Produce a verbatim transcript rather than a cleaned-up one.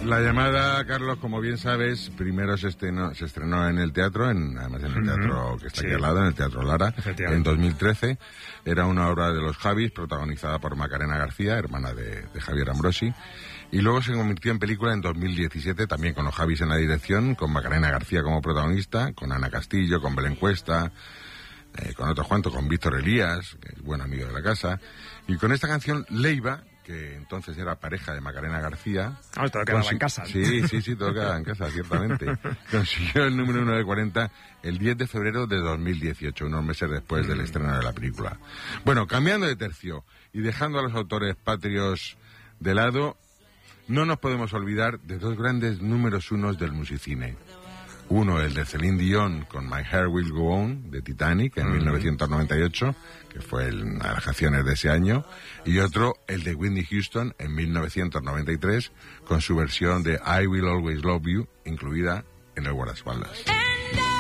La llamada, Carlos, como bien sabes, primero se estrenó, se estrenó en el teatro, en, además en el teatro uh-huh. que está sí. aquí al lado, en el Teatro Lara, en dos mil trece. Era una obra de los Javis, protagonizada por Macarena García, hermana de, de Javier Ambrosi. Y luego se convirtió en película en dos mil diecisiete, también con los Javis en la dirección, con Macarena García como protagonista, con Ana Castillo, con Belén Cuesta, eh, con otro cuanto, con Víctor Elías, que es buen amigo de la casa, y con esta canción Leiva, que entonces era pareja de Macarena García. Ah, todo quedaba consi- en casa. Sí, sí, sí, todo quedaba en casa, ciertamente. Consiguió el número uno de cuarenta el diez de febrero de dos mil dieciocho, unos meses después mm. del estreno de la película. Bueno, cambiando de tercio y dejando a los autores patrios de lado, no nos podemos olvidar de dos grandes números unos del musicine. Uno, el de Celine Dion con My Heart Will Go On, de Titanic, en mm. mil novecientos noventa y ocho, que fue el, una de las canciones de ese año. Y otro, el de Whitney Houston, en mil novecientos noventa y tres, con su versión de I Will Always Love You, incluida en el guardaespaldas.